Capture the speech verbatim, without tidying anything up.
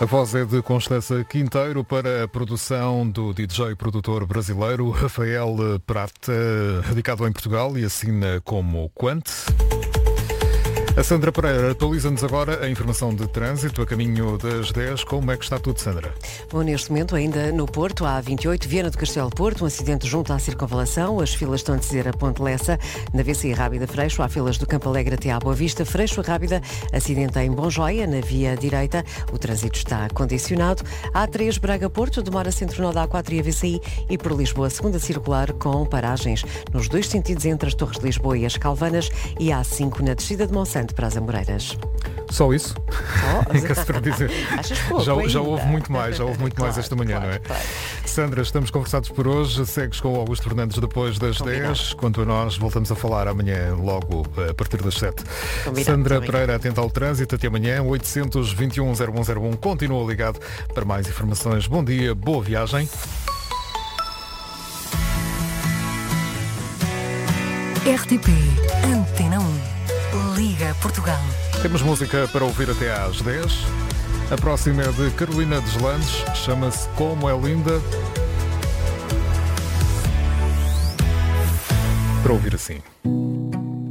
A voz é de Constança Quinteiro para a produção do D J e produtor brasileiro Rafael Prata, radicado em Portugal e assina como Quant. A Sandra Pereira atualiza-nos agora a informação de trânsito a caminho das dez. Como é que está tudo, Sandra? Bom, neste momento ainda no Porto, a A vinte e oito, Viana do Castelo Porto, um acidente junto à circunvalação. As filas estão a descer a Ponte Lessa. Na V C I Rábida Freixo, há filas do Campo Alegre até à Boa Vista. Freixo Rábida, acidente em Bonjoia, na via direita. O trânsito está condicionado. A A3 Braga Porto, demora Centro-Nó da A quatro e a V C I. E por Lisboa, segunda circular com paragens nos dois sentidos entre as Torres de Lisboa e as Calvanas. E a A cinco na descida de Monsanto para as Amoreiras. Só isso? Só? É que se dizer. Achas pouco já, ainda? já houve muito mais, já houve muito Claro, mais esta manhã, claro, não é? claro. Sandra, estamos conversados por hoje. Segues com o Augusto Fernandes depois das Combinado. dez. Quanto a nós, voltamos a falar amanhã, logo a partir das sete. Combinado, Sandra combinado. Pereira, atenta ao trânsito. Até amanhã, oitocentos e vinte e um, zero um zero um. Continua ligado para mais informações. Bom dia, boa viagem. R T P Antena um. Liga Portugal. Temos música para ouvir até às dez. A próxima é de Carolina Deslandes, chama-se Como é Linda. Para ouvir assim.